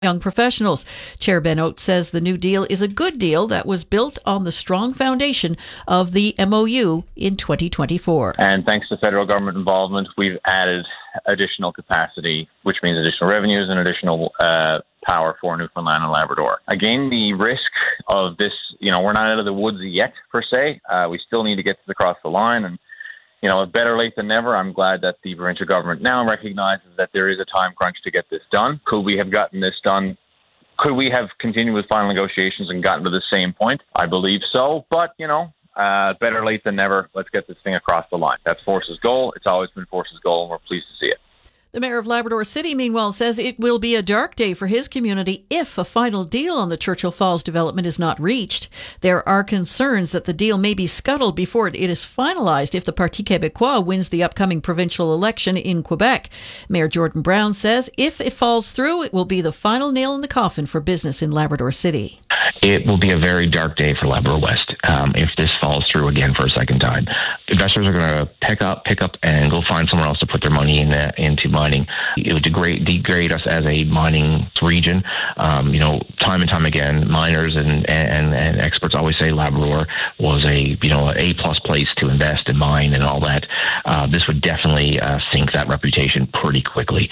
young professionals. Chair Ben Oates says the new deal is a good deal that was built on the strong foundation of the MOU in 2024. And thanks to federal government involvement, we've added additional capacity, which means additional revenues and additional power for Newfoundland and Labrador. Again, the risk of this, we're not out of the woods yet, per se. We still need to get this across the line. And better late than never. I'm glad that the provincial government now recognizes that there is a time crunch to get this done. Could we have gotten this done? Could we have continued with final negotiations and gotten to the same point? I believe so. But, better late than never. Let's get this thing across the line. That's Force's goal. It's always been Force's goal, and we're pleased to see it. The mayor of Labrador City, meanwhile, says it will be a dark day for his community if a final deal on the Churchill Falls development is not reached. There are concerns that the deal may be scuttled before it is finalized if the Parti Québécois wins the upcoming provincial election in Quebec. Mayor Jordan Brown says if it falls through, it will be the final nail in the coffin for business in Labrador City. It will be a very dark day for Labrador West if this falls through again for a second time. Investors are going to pick up and go find somewhere else to put their money into mining. It would degrade us as a mining region. Time and time again, miners and experts always say Labrador was a A+ place to invest and mine and all that. This would definitely sink that reputation pretty quickly.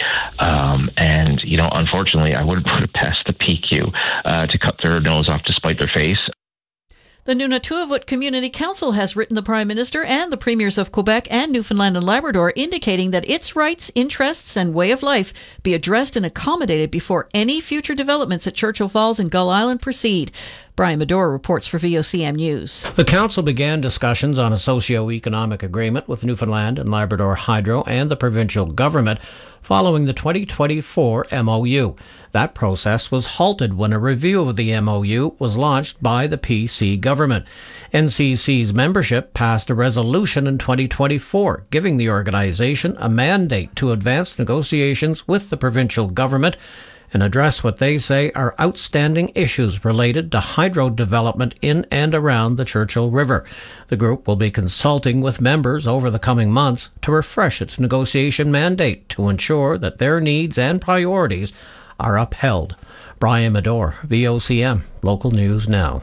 Unfortunately, I wouldn't put it past the PQ to cut their nose off to spite their face. The Nunavut Community Council has written the Prime Minister and the Premiers of Quebec and Newfoundland and Labrador indicating that its rights, interests and way of life be addressed and accommodated before any future developments at Churchill Falls and Gull Island proceed. Brian Medora reports for VOCM News. The council began discussions on a socio-economic agreement with Newfoundland and Labrador Hydro and the provincial government following the 2024 MOU. That process was halted when a review of the MOU was launched by the PC government. NCC's membership passed a resolution in 2024 giving the organisation a mandate to advance negotiations with the provincial government and address what they say are outstanding issues related to hydro development in and around the Churchill River. The group will be consulting with members over the coming months to refresh its negotiation mandate to ensure that their needs and priorities are upheld. Brian Medora, VOCM, Local News Now.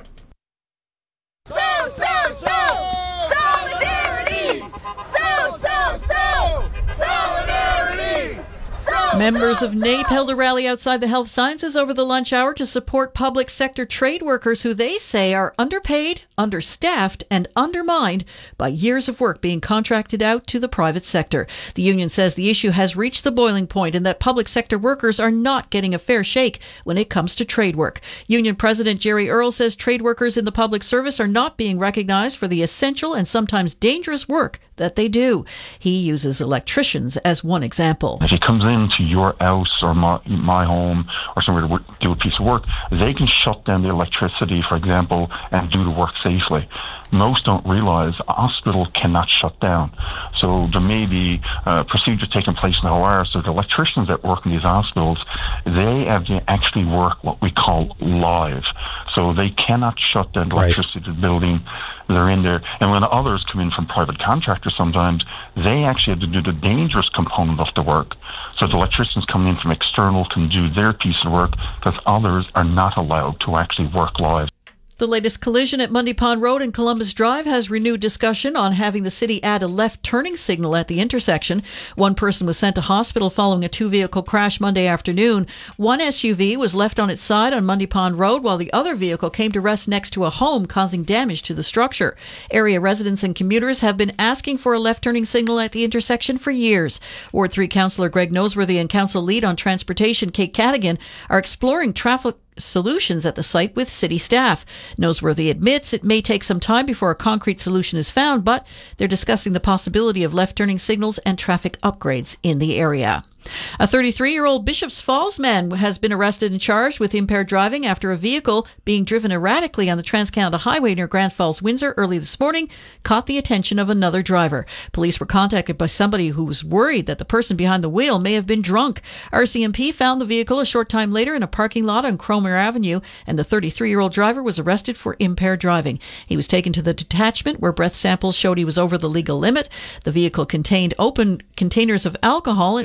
Members of NAPE held a rally outside the Health Sciences over the lunch hour to support public sector trade workers who they say are underpaid, understaffed, and undermined by years of work being contracted out to the private sector. The union says the issue has reached the boiling point and that public sector workers are not getting a fair shake when it comes to trade work. Union President Jerry Earle says trade workers in the public service are not being recognized for the essential and sometimes dangerous work that they do. He uses electricians as one example. If he comes into your house or my home or somewhere to do a piece of work, they can shut down the electricity, for example, and do the work safely. Most don't realise a hospital cannot shut down. So there may be procedures taking place in the OR. So the electricians that work in these hospitals, they have to actually work what we call live. So they cannot shut down the electricity to the building. They're in there. And when others come in from private contractors sometimes, they actually have to do the dangerous component of the work. So the electricians coming in from external can do their piece of work because others are not allowed to actually work live. The latest collision at Mundy Pond Road and Columbus Drive has renewed discussion on having the city add a left turning signal at the intersection. One person was sent to hospital following a two-vehicle crash Monday afternoon. One SUV was left on its side on Mundy Pond Road while the other vehicle came to rest next to a home, causing damage to the structure. Area residents and commuters have been asking for a left turning signal at the intersection for years. Ward 3 Councillor Greg Noseworthy and Council Lead on Transportation Kate Cadigan are exploring traffic solutions at the site with city staff. Noseworthy admits it may take some time before a concrete solution is found, but they're discussing the possibility of left-turning signals and traffic upgrades in the area. A 33-year-old Bishops Falls man has been arrested and charged with impaired driving after a vehicle being driven erratically on the Trans-Canada Highway near Grand Falls, Windsor early this morning caught the attention of another driver. Police were contacted by somebody who was worried that the person behind the wheel may have been drunk. RCMP found the vehicle a short time later in a parking lot on Cromer Avenue, and the 33-year-old driver was arrested for impaired driving. He was taken to the detachment where breath samples showed he was over the legal limit. The vehicle contained open containers of alcohol. It was seized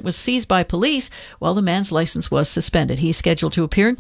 by police while the man's license was suspended. He's scheduled to appear in